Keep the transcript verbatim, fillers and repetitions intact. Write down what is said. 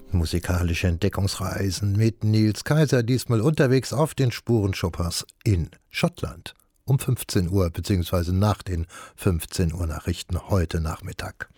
Musikalische Entdeckungsreisen mit Nils Kaiser, diesmal unterwegs auf den Spuren Chopins in Schottland. Um fünfzehn Uhr bzw. nach den fünfzehn Uhr Nachrichten heute Nachmittag.